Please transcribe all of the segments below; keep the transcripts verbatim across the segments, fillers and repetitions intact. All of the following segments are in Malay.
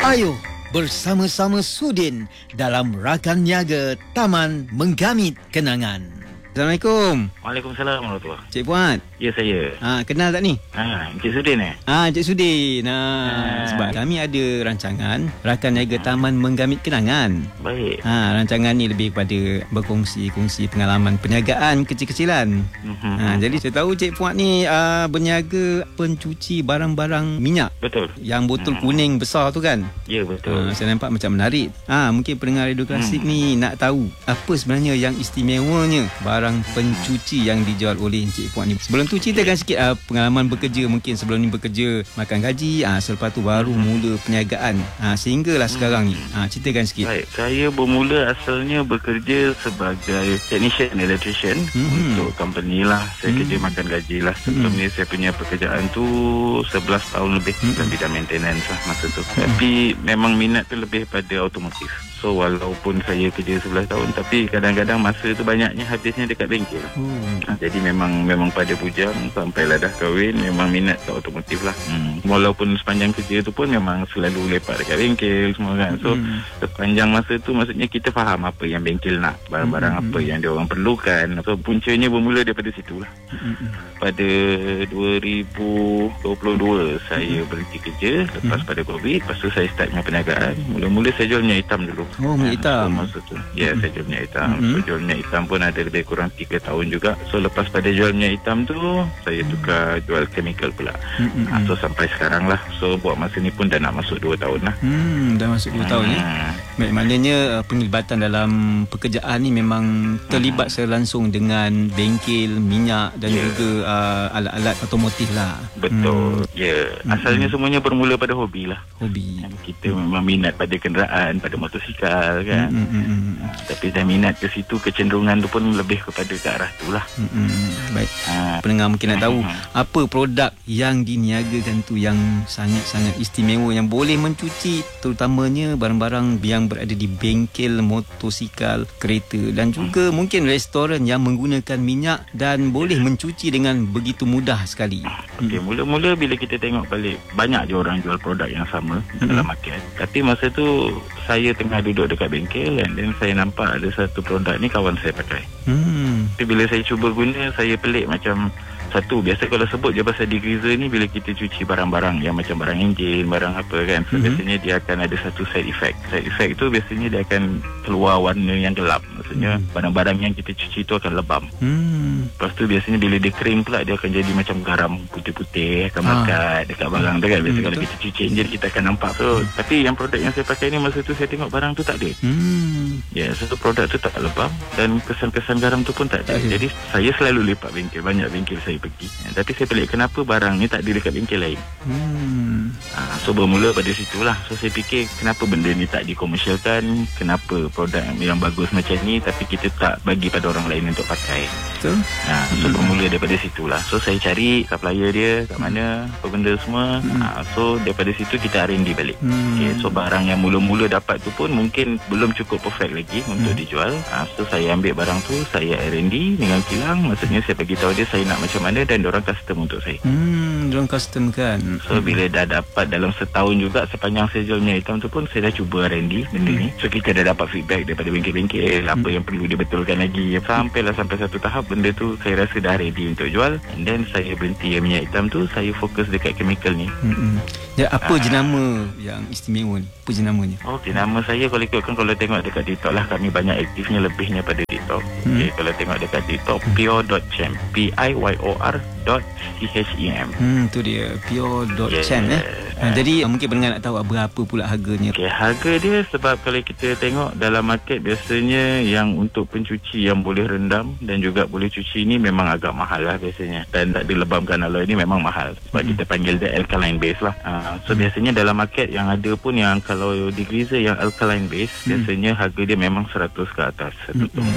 Ayo bersama-sama Sudin dalam Rakan Niaga Taman Menggamit Kenangan. Assalamualaikum. Waalaikumsalam warahmatullahi. Cik Puan. Ya, saya. Ha, kenal tak ni? Ha, Encik Sudin eh? Ah, ha, Cik Sudin. Ha, Ha. sebab kami ada rancangan Rakan Niaga Taman Menggamit Kenangan. Baik. Ha, rancangan ni lebih kepada berkongsi-kongsi pengalaman perniagaan kecil-kecilan. Mhm. Ha, jadi saya tahu Cik Puan ni uh, berniaga pencuci barang-barang minyak. Betul. Yang botol Hmm. kuning besar tu kan? Ya, betul. Ha, saya nampak macam menarik. Ah, ha, mungkin pendengar Radio Klasik Hmm. ni nak tahu apa sebenarnya yang istimewanya barang pencuci yang dijual oleh Encik Puan ni. Sebelum tu ceritakan sikit ah, pengalaman bekerja. Mungkin sebelum ni bekerja makan gaji, ah, selepas tu baru mula perniagaan. Ah, sehinggalah sekarang ni. Ah, ceritakan sikit. Baik, saya bermula asalnya bekerja sebagai technician electrician Mhm. untuk company lah. Saya Mhm. kerja makan gaji lah. Sebelum Mhm. ni saya punya pekerjaan tu sebelas tahun lebih Mhm. dalam bidang maintenance lah masa tu. Tapi memang minat tu lebih pada otomotif. So walaupun saya kerja sebelas tahun, tapi kadang-kadang masa tu banyaknya habisnya dekat bengkel. Oh. Ha, jadi memang memang pada bujang sampailah dah kahwin memang minat ke otomotif lah. Hmm. Walaupun sepanjang kerja tu pun memang selalu lepak dekat bengkel semua kan. So Hmm. sepanjang masa tu maksudnya kita faham apa yang bengkel nak, barang-barang Hmm. apa yang dia orang perlukan. So puncanya bermula daripada situlah. Hmm. Pada dua ribu dua puluh dua saya berhenti kerja lepas pada Covid. Lepas tu saya start dengan perniagaan. Mula-mula saya jual minyak hitam dulu. Oh, minyak hitam. So, masa tu ya Hmm. saya jual minyak hitam. Hmm. So jual minyak hitam pun ada lebih kurang tiga tahun juga. So lepas pada jual minyak hitam tu saya tukar jual chemical pula. Hmm. Ha, so sampai sekarang lah. So buat masa ni pun dah nak masuk dua tahun lah. Hmm, dah masuk dua tahun ya. Hmm. Baik, maknanya uh, penglibatan dalam pekerjaan ni memang terlibat secara langsung dengan bengkel, minyak dan Ya. juga uh, alat-alat otomotif lah. Betul. Hmm, Ya, asalnya semuanya bermula pada hobi lah. hobi. Kita memang minat pada kenderaan, pada motosikal kan. Hmm, hmm, hmm, hmm. Tapi dah minat ke situ, kecenderungan tu pun lebih kepada ke arah tu lah. Hmm, hmm. Baik, Ha. pendengar mungkin nak tahu Hmm. apa produk yang diniagakan tu yang sangat-sangat istimewa yang boleh mencuci terutamanya barang-barang yang berada di bengkel, motosikal, kereta dan juga mungkin restoran yang menggunakan minyak dan boleh mencuci dengan begitu mudah sekali. Okey, mula-mula bila kita tengok balik, banyak je orang jual produk yang sama Mhm. dalam market. Tapi masa tu saya tengah duduk dekat bengkel and then saya nampak ada satu produk ni kawan saya pakai. Hmm. Tapi bila saya cuba guna, saya pelik macam satu, biasa kalau sebut je pasal degreaser ni bila kita cuci barang-barang yang macam barang enjin, barang apa kan. So Mhm. biasanya dia akan ada satu side effect. Side effect tu biasanya dia akan keluar warna yang gelap. Maksudnya Mhm. barang-barang yang kita cuci tu akan lebam. Hmm. Lepas tu biasanya bila dia kering pula dia akan jadi macam garam putih-putih akan Ah. melekat dekat barang tu kan. Biasa Hmm, kalau betul. kita cuci enjin kita akan nampak. So tapi yang produk yang saya pakai ni masa tu saya tengok barang tu tak ada. Hmm. Ya, satu produk tu tak lebam dan kesan-kesan garam tu pun tak ada. Tak ada. Jadi saya selalu lepak bengkel, banyak bengkel saya pergi. Ya, tapi saya pelik kenapa barang ni tak ada dekat bengkel lain. Hmm. Ha, so bermula pada situlah. So saya fikir kenapa benda ni tak dikomersialkan, kenapa produk yang bagus macam ni tapi kita tak bagi pada orang lain untuk pakai. Betul? Ha, so bermula daripada situlah. So saya cari supplier dia kat mana, apa benda semua. Ha, so daripada situ kita R and D balik. Hmm. Okay, so barang yang mula-mula dapat tu pun mungkin belum cukup perfect lagi untuk Hmm. dijual. Ha, so saya ambil barang tu, saya R and D dengan kilang. Maksudnya saya bagi tahu dia saya nak macam mana dan diorang custom untuk saya. Hmm, dorang custom kan. So bila dah dapat dalam setahun juga sepanjang saya jual minyak hitam tu pun saya dah cuba R and D benda ni. So kita dah dapat feedback daripada bengkel-bengkel apa yang perlu dibetulkan lagi. Sampailah sampai satu tahap benda tu saya rasa dah ready untuk jual. And then saya berhenti yang minyak hitam tu, saya fokus dekat chemical ni. Hmm. Ya, apa Ah. jenama yang istimewa ni? Apa jenamanya? Okey, nama saya kalau ikutkan kalau tengok dekat TikTok lah, kami banyak aktifnya lebihnya pada TikTok. Hmm. Okey, kalau tengok dekat TikTok pure dot champ, P I Y O R dot C H E M. Hmm, tu dia pure dot chan eh. Ha, jadi mungkin pendengar nak tahu berapa pula harganya. Okey, harga dia sebab kalau kita tengok dalam market biasanya yang untuk pencuci yang boleh rendam dan juga boleh cuci ni memang agak mahal lah biasanya. Dan tak dilebamkan alloy ni memang mahal sebab Hmm. kita panggil dia alkaline base lah. Uh, so biasanya dalam market yang ada pun yang kalau degreaser yang alkaline base Hmm. biasanya harga dia memang seratus ke atas satu tong. Hmm.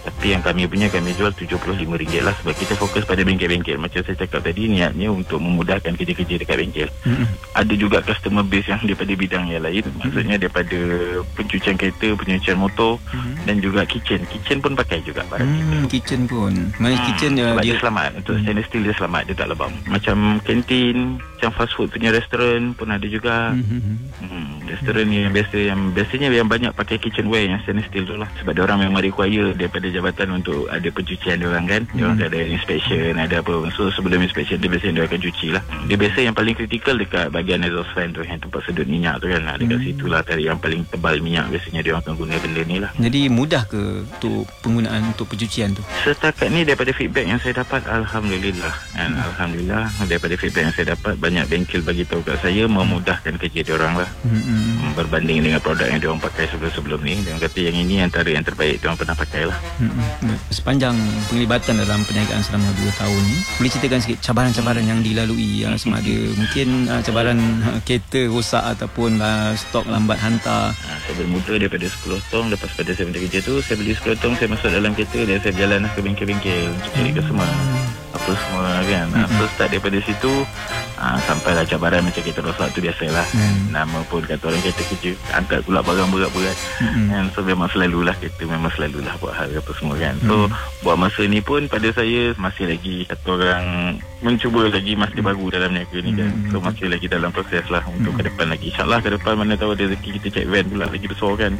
Tapi yang kami punya kami jual tujuh puluh lima ringgit lah, sebab kita fokus pada bengkel-bengkel. Macam saya cakap tadi, niatnya untuk memudahkan kerja-kerja dekat bengkel. Mm-hmm. Ada juga customer base yang daripada bidang yang lain, maksudnya daripada pencucian kereta, pencucian motor, mm-hmm. dan juga kitchen. Kitchen pun pakai juga barang hmm, kita. Kitchen pun. Maksudnya hmm, kitchen sebab dia, dia selamat. Untuk hmm. stainless steel dia selamat, dia tak lebam. Macam kantin, macam fast food punya restoran pun ada juga. Hmm. Hmm, restoran yang biasa, yang biasanya yang banyak pakai kitchenware yang stainless steel tu lah. Sebab dia orang memang require daripada jabatan untuk ada pencucian dia orang kan. Dia orang hmm. ada inspection, ada apa. So sebelum inspection dia biasanya dia akan cuci lah. Dia biasa yang paling kritikal dekat bahagian exhaust fan tu, yang tempat sedut minyak tu kan. Dekat hmm. situ lah tadi yang paling tebal minyak, biasanya dia orang akan guna benda ni lah. Jadi mudah ke untuk penggunaan untuk pencucian tu? Setakat ni daripada feedback yang saya dapat, Alhamdulillah. Dan hmm. Alhamdulillah daripada feedback yang saya dapat, banyak bengkel bagi tahu kat saya memudahkan kerja dia orang lah. Hmm. Berbanding dengan produk yang dia orang pakai sebelum-sebelum ni, dia orang kata yang ini antara yang terbaik dia orang pernah pakai lah. Hmm. Sepanjang penglibatan dalam perniagaan selama dua tahun ni, boleh ceritakan sikit cabaran-cabaran yang dilalui, ya, sama ada mungkin uh, cabaran uh, kereta rosak ataupun uh, stok lambat hantar. Ha, saya bermula daripada sepuluh tong. Lepas pada saya berhenti kerja tu, saya beli sepuluh tong, saya masuk dalam kereta dan saya berjalan ke bengkel-bengkel untuk cari customer apa semua kan. Ha, so start daripada situ, ha, sampailah cabaran macam kereta rosak tu biasalah. Hmm. Nama pun kata orang kereta kerja, angkat pula barang berat-berat. Hmm. And so memang selalulah kereta memang selalulah buat hal apa semua kan. So hmm. buat masa ni pun pada saya masih lagi kata orang mencuba lagi, masih hmm. baru dalam niaga ni kan. So masih lagi dalam proses lah untuk hmm. ke depan lagi. InsyaAllah ke depan mana tahu ada rezeki kita cek van pula lagi besar kan.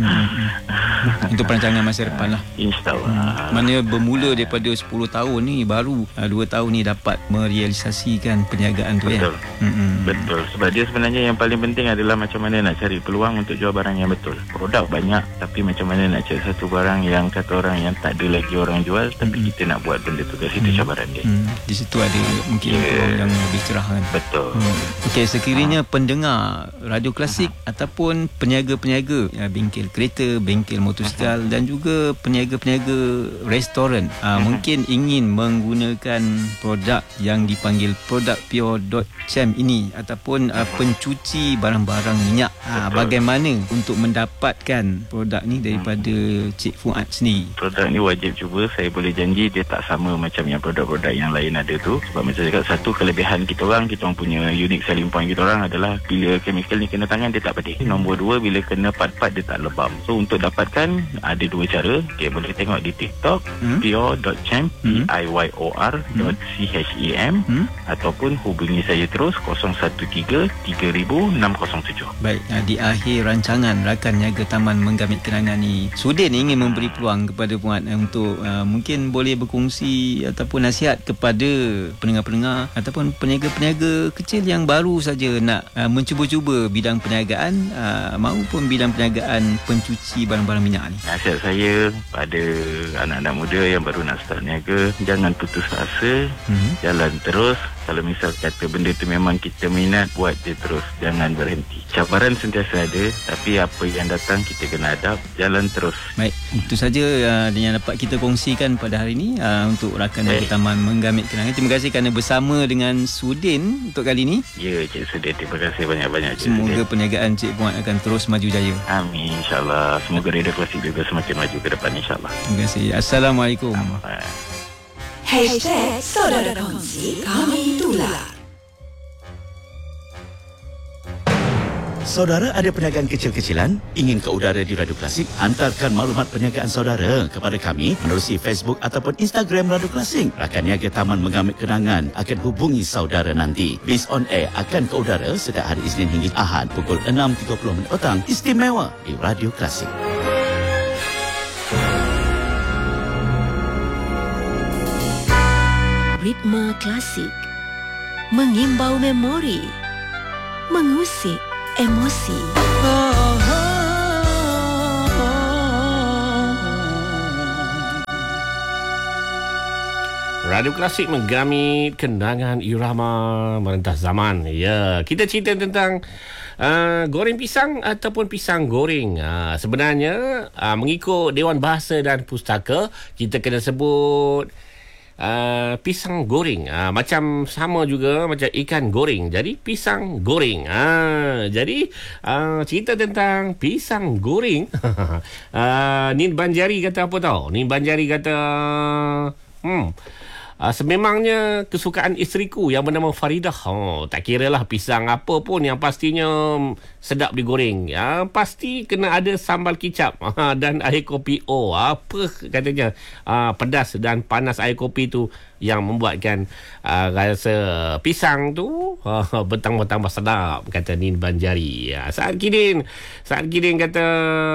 Hmm. Untuk perancangan masa depan lah. InsyaAllah. Hmm. Mana bermula daripada sepuluh tahun ni, baru dua tahun ni dapat merealisasikan perniagaan tu. Betul. Ya. Hmm. Betul. Sebab dia sebenarnya yang paling penting adalah macam mana nak cari peluang untuk jual barang yang betul. Produk banyak, tapi macam mana nak cari satu barang yang kata orang yang tak ada lagi orang jual, tapi hmm. kita nak buat benda tu. Kat situ hmm. cabaran dia. Hmm. Di situ ada mungkin yeah. yang lebih cerah kan. Betul. Hmm. Okey, sekiranya ha. pendengar radio klasik ha. ataupun peniaga-peniaga ya, bengkel kereta, bengkel motosikal ha. dan juga peniaga-peniaga restoran ha, ha. mungkin ingin menggunakan produk yang dipanggil produk pure dot champ ini ataupun uh, pencuci barang-barang minyak, ha, bagaimana untuk mendapatkan produk ni daripada Cik Fuad sendiri? Produk ni wajib cuba. Saya boleh janji dia tak sama macam yang produk-produk yang lain ada tu. Sebab macam saya cakap, satu kelebihan kita orang, kita orang punya unique selling point kita orang adalah bila chemical ni kena tangan dia tak pedih. Nombor dua, bila kena part-part dia tak lebam. So untuk dapatkan ada dua cara. Okay, boleh tengok di TikTok hmm? pure dot champ hmm? P I Y O R dot C H E M hmm? ataupun hubungi saya terus kosong satu tiga tiga ribu enam kosong tujuh. Baik, di akhir rancangan Rakan Niaga Taman Menggamit Kenangan ni, Sudin ingin memberi peluang kepada Puan untuk uh, mungkin boleh berkongsi ataupun nasihat kepada pendengar-pendengar ataupun peniaga-peniaga kecil yang baru saja nak uh, mencuba-cuba bidang perniagaan uh, maupun bidang perniagaan pencuci barang-barang minyak ni. Nasihat saya pada anak-anak muda yang baru nak start niaga, jangan putus asa, mm-hmm. jalan terus. Kalau misal kata benda tu memang kita minat, buat je terus, jangan berhenti. Cabaran sentiasa ada, tapi apa yang datang kita kena hadap, jalan terus. Baik, itu saja uh, yang dapat kita kongsikan pada hari ini uh, untuk Rakan Niaga Taman Menggamit Kenangan. Terima kasih kerana bersama dengan Sudin untuk kali ini. Ya, Cik Sudin, terima kasih banyak-banyak. Cik Semoga Sudin. perniagaan Cik Puan akan terus maju jaya. Amin, insyaAllah. Semoga Radio Klasik juga semakin maju ke depan, insyaAllah. Terima kasih. Assalamualaikum. Hashtag Saudara Kongsi, kami tular. Saudara ada perniagaan kecil-kecilan? Ingin ke udara di Radio Klasik? Hantarkan maklumat perniagaan saudara kepada kami menerusi Facebook ataupun Instagram Radio Klasik. Rakan Niaga Taman Menggamit Kenangan akan hubungi saudara nanti. Bis on air akan ke udara setiap hari Isnin hingga Ahad pukul enam tiga puluh minit petang. Istimewa di Radio Klasik. Ritme klasik, mengimbau memori, mengusik emosi. Radio Klasik Menggamit Kenangan irama merentas zaman. Ya, kita cerita tentang uh, goreng pisang ataupun pisang goreng. Uh, sebenarnya uh, mengikut Dewan Bahasa dan Pustaka, kita kena sebut Uh, pisang goreng uh, macam sama juga macam ikan goreng, jadi pisang goreng. uh, jadi uh, cerita tentang pisang goreng. uh, Nin Banjari kata apa tau? Nin Banjari kata hmm Uh, sememangnya kesukaan isteriku yang bernama Faridah. Oh, tak kira lah pisang apa pun, yang pastinya sedap digoreng. Ya, pasti kena ada sambal kicap uh, dan air kopi. Oh, apa katanya? Uh, pedas dan panas air kopi tu yang membuatkan uh, rasa pisang tu uh, bertambah-tambah sedap, kata Nin Banjari. Ya, Saad Kidin. Saad Kidin kata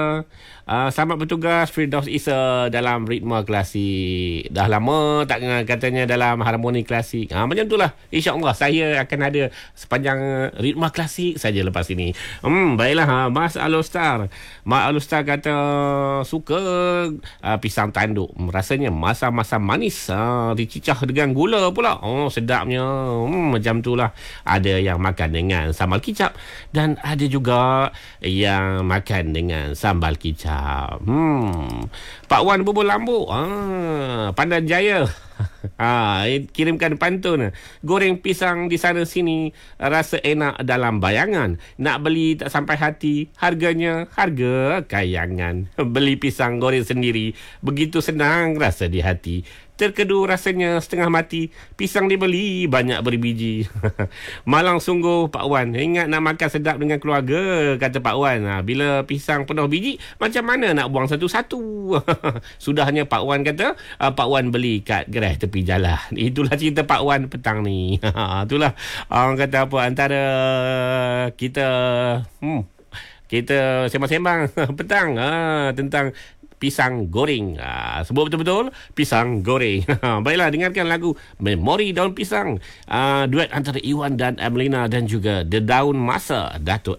Uh, selamat bertugas Firdaus Isa dalam ritma klasik. Dah lama tak katanya dalam harmoni klasik. Ha, macam itulah. InsyaAllah saya akan ada sepanjang ritma klasik saja lepas ini. Hmm, baiklah. Ha, Mas Alustar. Mas Alustar kata suka uh, pisang tanduk. Rasanya masam-masam manis. Uh, dicicah dengan gula pula. Oh, sedapnya. Hmm, macam itulah. Ada yang makan dengan sambal kicap dan ada juga yang makan dengan sambal kicap. Hmm. Pak Wan Bubur Lambuk. Ah, Pandan Jaya. Ha, kirimkan pantun. Goreng pisang di sana sini rasa enak dalam bayangan. Nak beli tak sampai hati, harganya harga kayangan. Beli pisang goreng sendiri begitu senang rasa di hati. Terkedu rasanya setengah mati, pisang dibeli banyak berbiji. Malang sungguh Pak Wan, ingat nak makan sedap dengan keluarga, kata Pak Wan. Ha, bila pisang penuh biji, macam mana nak buang satu-satu? Sudahnya Pak Wan kata, Pak Wan beli kat gerai tepi jalan. Itulah cerita Pak Wan petang ni. Itulah orang kata apa, antara kita hmm, kita sembang-sembang petang ha, tentang pisang goreng. Ha, sebut betul-betul pisang goreng. Baiklah, dengarkan lagu Memori Daun Pisang. Ha, duet antara Iwan dan Amelina dan juga The Daun Masa, Datuk